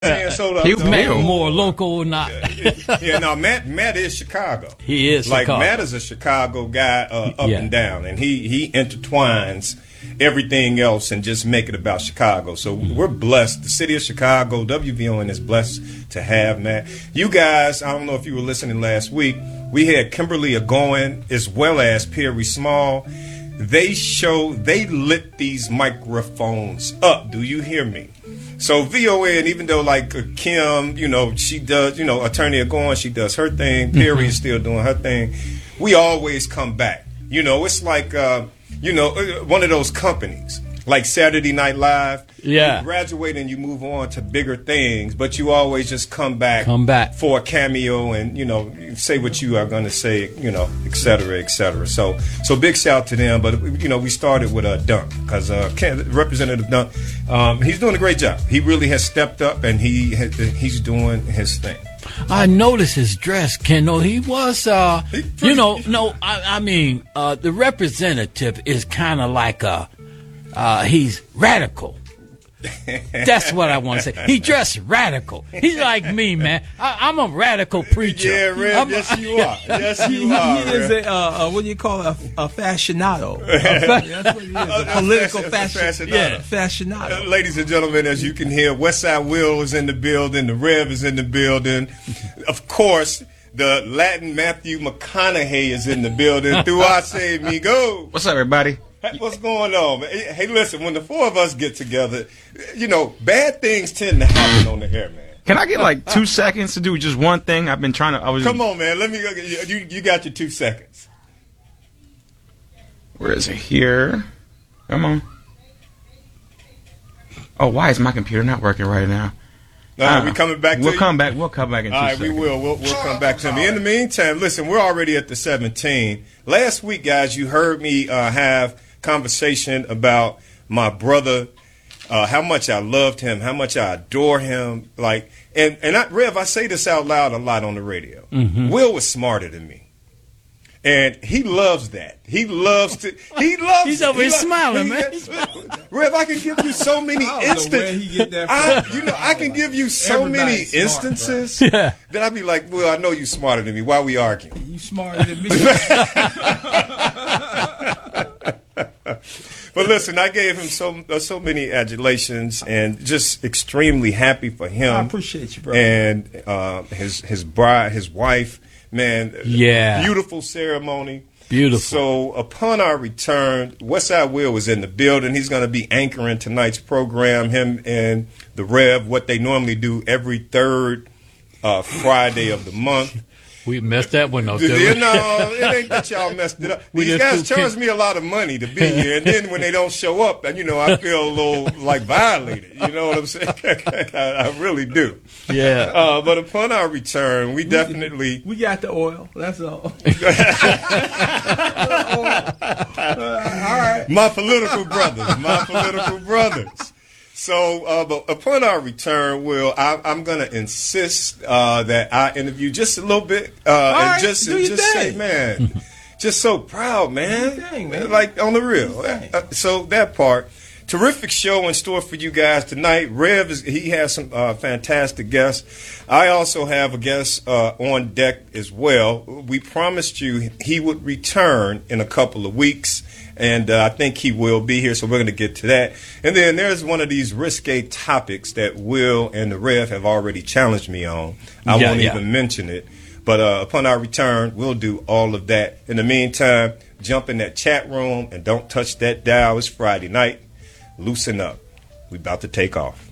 He was more local, not. No, Matt is Chicago. He is like Chicago. Matt is a Chicago guy, up and down, and he intertwines everything else and just make it about Chicago. So we're blessed. The city of Chicago, WVON is blessed to have Matt. You guys, I don't know if you were listening last week. We had Kimberly Agoin as well as Perry Small. They lit these microphones up. Do you hear me? So VOA, and even though like Kim, she does, Attorney Agoin, she does her thing. Perry is still doing her thing. We always come back. It's like, one of those companies like Saturday Night Live. Yeah. You graduate and you move on to bigger things, but you always just come back for a cameo and, you say what you are going to say, et cetera, et cetera. So big shout to them. But, we started with Dunk because Representative Dunk, he's doing a great job. He really has stepped up and he's doing his thing. I noticed his dress, Kendall. He was, the representative is kind of like he's radical. That's what I want to say. He dressed radical. He's like me, man. I'm a radical preacher. Yeah, Red, yes you are. Yes you are. He is what do you call it? A fashionado. That's what he is. A political fashionado. Ladies and gentlemen, as you can hear, Westside Will is in the building. The Rev is in the building. Of course, the Latin Matthew McConaughey is in the building. Through I say, amigo. What's up, everybody? What's going on, man? Hey, listen, when the four of us get together, bad things tend to happen on the air, man. Can I get like 2 seconds to do just one thing? I've been trying to. Come on, man. Let me go. You got your 2 seconds. Where is it? Here. Come on. Oh, why is my computer not working right now? We coming back to We'll come back in 2 seconds. All right, we will. We'll come back to me. In the meantime, listen, we're already at the 17. Last week, guys, you heard me have conversation about my brother, how much I loved him, how much I adore him. Rev, I say this out loud a lot on the radio. Mm-hmm. Will was smarter than me. And he loves that. He loves to. He's over here smiling, man. Rev, I can give you so many instances. I can give you so many instances that I'd be like, well, I know you smarter than me. Why are we arguing? You smarter than me. But listen, I gave him so many adulations and just extremely happy for him. I appreciate you, bro. And his bride, his wife. Man, beautiful ceremony. Beautiful. So upon our return, Westside Will was in the building. He's going to be anchoring tonight's program. Him and the Rev, what they normally do every third Friday of the month. We messed that one up. No, it ain't that y'all messed it up. These guys charge me a lot of money to be here, and then when they don't show up, I feel a little like violated. You know what I'm saying? I really do. Yeah. But upon our return, we got the oil. That's all. All right. My political brothers. So, but upon our return, Will, I'm going to insist that I interview just a little bit, and just say, man, just so proud, man. Like on the real. So that part, terrific show in store for you guys tonight. Rev he has some fantastic guests. I also have a guest on deck as well. We promised you he would return in a couple of weeks. And I think he will be here, so we're going to get to that. And then there's one of these risque topics that Will and the Rev have already challenged me on. I won't even mention it. But upon our return, we'll do all of that. In the meantime, jump in that chat room and don't touch that dial. It's Friday night. Loosen up. We're about to take off.